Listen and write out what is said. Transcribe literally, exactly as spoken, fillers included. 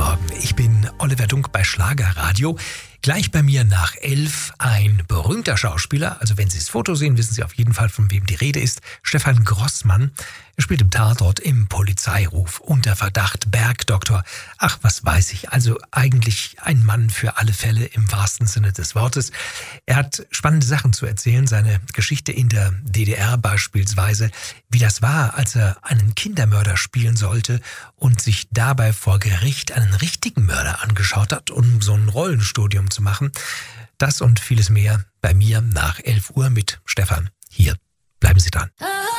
Morgen. Ich bin Oliver Dunk bei Schlagerradio. Gleich bei mir nach elf ein berühmter Schauspieler. Also wenn Sie das Foto sehen, wissen Sie auf jeden Fall, von wem die Rede ist. Stefan Grossmann. Er spielt im Tatort, im Polizeiruf, unter Verdacht, Bergdoktor. Ach, was weiß ich. Also eigentlich ein Mann für alle Fälle im wahrsten Sinne des Wortes. Er hat spannende Sachen zu erzählen. Seine Geschichte in der D D R beispielsweise, wie das war, als er einen Kindermörder spielen sollte und sich dabei vor Gericht einen richtigen Mörder angeschaut hat, um so ein Rollenstudium zu machen. Das und vieles mehr bei mir nach elf Uhr mit Stefan hier. Bleiben Sie dran.